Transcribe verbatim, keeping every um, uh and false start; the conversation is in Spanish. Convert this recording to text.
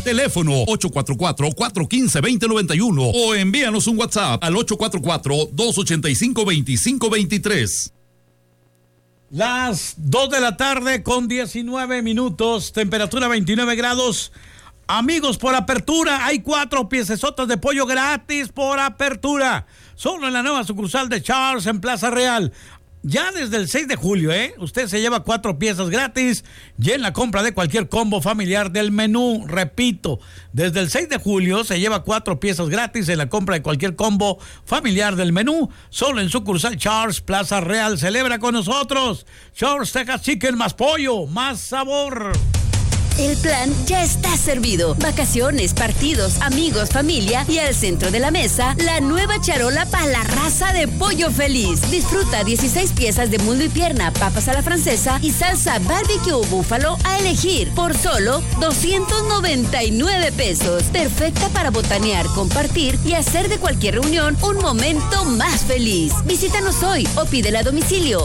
Teléfono ocho cuatro cuatro, cuatro uno cinco, dos cero nueve uno o envíanos un WhatsApp al ocho cuatro cuatro, dos ocho cinco, dos cinco dos tres. Las dos de la tarde con diecinueve minutos, temperatura veintinueve grados. Amigos, por apertura, hay cuatro piecesotas de pollo gratis por apertura. Solo en la nueva sucursal de Charles en Plaza Real. Ya desde el seis de julio, ¿eh? Usted se lleva cuatro piezas gratis y en la compra de cualquier combo familiar del menú. Repito, desde el seis de julio se lleva cuatro piezas gratis en la compra de cualquier combo familiar del menú. Solo en sucursal Charles Plaza Real. Celebra con nosotros. Charles Texas Chicken, más pollo, más sabor. El plan ya está servido. Vacaciones, partidos, amigos, familia y al centro de la mesa, la nueva charola para la raza de Pollo Feliz. Disfruta dieciséis piezas de muslo y pierna, papas a la francesa y salsa barbecue búfalo a elegir por solo doscientos noventa y nueve pesos. Perfecta para botanear, compartir y hacer de cualquier reunión un momento más feliz. Visítanos hoy o pídela a domicilio